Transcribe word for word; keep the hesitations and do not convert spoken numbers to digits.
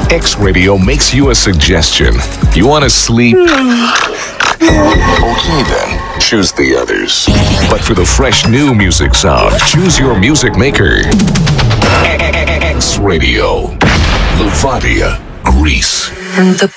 X Radio makes you a suggestion. You want to sleep? Okay then, choose the others. But for the fresh new music sound, choose your music maker. X Radio, Levadia, Greece. And the